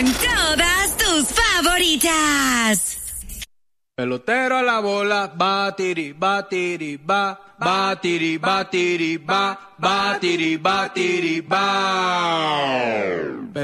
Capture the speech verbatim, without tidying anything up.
Con todas tus favoritas. Pelotero a la bola, batiri, batiri, ba, batiri, batiri, ba, batiri, batiri, ba.